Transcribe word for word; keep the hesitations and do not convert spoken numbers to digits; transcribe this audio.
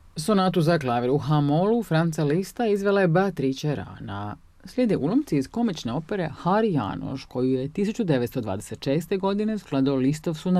Sonatu za klavir u H-molu Franca Lista izvela je Beatrice Rana. Slijede ulomci iz komične opere Hari Janoš, koju je tisuću devetsto dvadeset šeste. godine skladao Listovsu na